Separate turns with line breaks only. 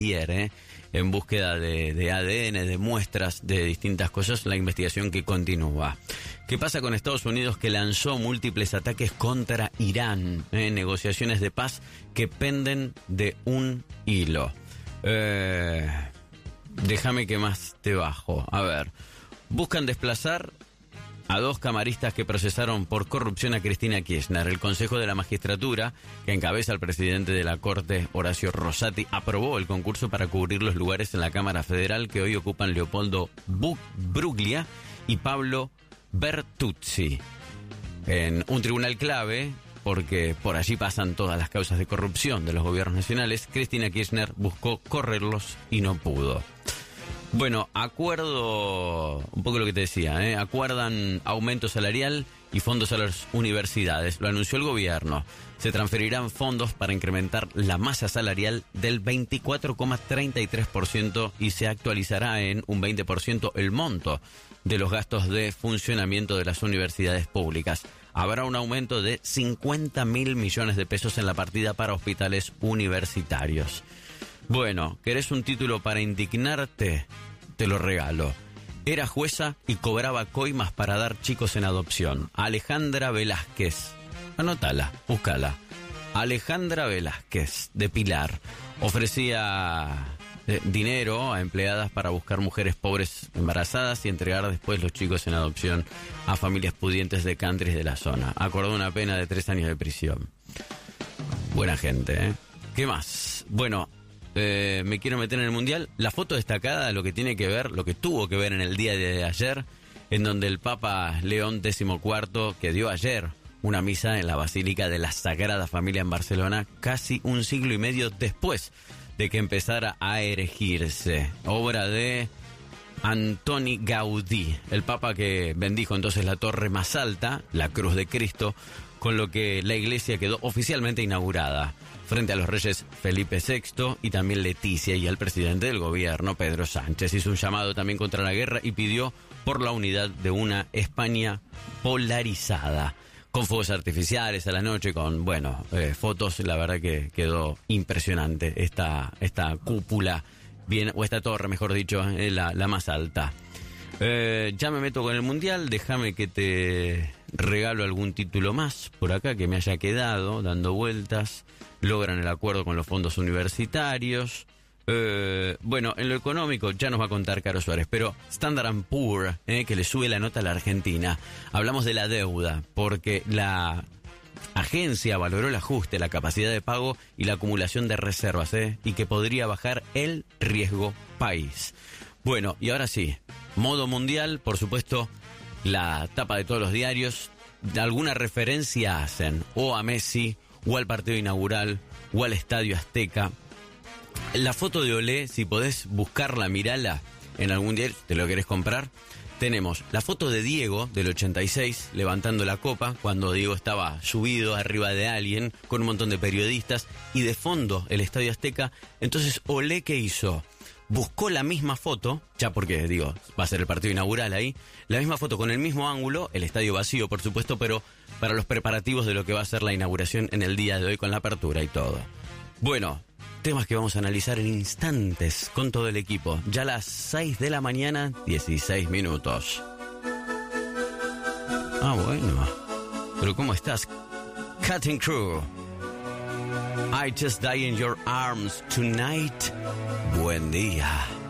en búsqueda de ADN, de muestras de distintas cosas, la investigación que continúa. ¿Qué pasa con Estados Unidos, que lanzó múltiples ataques contra Irán? Negociaciones de paz que penden de un hilo. Déjame que más te bajo. A ver, buscan desplazar a 2 camaristas que procesaron por corrupción a Cristina Kirchner. El Consejo de la Magistratura, que encabeza el presidente de la Corte, Horacio Rosati, aprobó el concurso para cubrir los lugares en la Cámara Federal que hoy ocupan Leopoldo Bruglia y Pablo Bertuzzi. En un tribunal clave, porque por allí pasan todas las causas de corrupción de los gobiernos nacionales, Cristina Kirchner buscó correrlos y no pudo. Bueno, acuerdo, un poco lo que te decía, acuerdan aumento salarial y fondos a las universidades. Lo anunció el gobierno. Se transferirán fondos para incrementar la masa salarial del 24,33% y se actualizará en un 20% el monto de los gastos de funcionamiento de las universidades públicas. Habrá un aumento de 50.000 millones de pesos en la partida para hospitales universitarios. Bueno, ¿querés un título para indignarte? Te lo regalo. Era jueza y cobraba coimas para dar chicos en adopción. Alejandra Velázquez. Anótala, búscala. Alejandra Velázquez, de Pilar. Ofrecía dinero a empleadas para buscar mujeres pobres embarazadas y entregar después los chicos en adopción a familias pudientes de countries de la zona. Acordó una pena de 3 años de prisión. Buena gente, ¿eh? ¿Qué más? Bueno, me quiero meter en el Mundial. La foto destacada, lo que tiene que ver, lo que tuvo que ver en el día de ayer, en donde el Papa León XIV, que dio ayer una misa en la Basílica de la Sagrada Familia en Barcelona, casi un siglo y medio después de que empezara a erigirse, obra de Antoni Gaudí, el Papa que bendijo entonces la torre más alta, la Cruz de Cristo, con lo que la iglesia quedó oficialmente inaugurada, frente a los reyes Felipe VI y también Leticia y al presidente del gobierno, Pedro Sánchez. Hizo un llamado también contra la guerra y pidió por la unidad de una España polarizada, con fuegos artificiales a la noche, con, fotos. La verdad que quedó impresionante esta cúpula, bien, o esta torre, mejor dicho, la más alta. Ya me meto con el Mundial, déjame que te regalo algún título más por acá que me haya quedado dando vueltas. Logran el acuerdo con los fondos universitarios. En lo económico ya nos va a contar Caro Suárez, pero Standard & Poor's, que le sube la nota a la Argentina. Hablamos de la deuda, porque la agencia valoró el ajuste, la capacidad de pago y la acumulación de reservas, y que podría bajar el riesgo país. Bueno, y ahora sí, modo mundial, por supuesto, la tapa de todos los diarios, alguna referencia hacen o a Messi, o al partido inaugural, o al Estadio Azteca. La foto de Olé, si podés buscarla, mirala en algún diario, te lo querés comprar. Tenemos la foto de Diego, del 86, levantando la copa, cuando Diego estaba subido arriba de alguien, con un montón de periodistas, y de fondo el Estadio Azteca. Entonces, Olé, ¿qué hizo? Buscó la misma foto, ya porque, va a ser el partido inaugural ahí, la misma foto con el mismo ángulo, el estadio vacío, por supuesto, pero para los preparativos de lo que va a ser la inauguración en el día de hoy, con la apertura y todo. Bueno, temas que vamos a analizar en instantes con todo el equipo. Ya a las 6 de la mañana, 16 minutos. Bueno. Pero ¿cómo estás? Cutting Crew. I just die in your arms tonight. Buen día.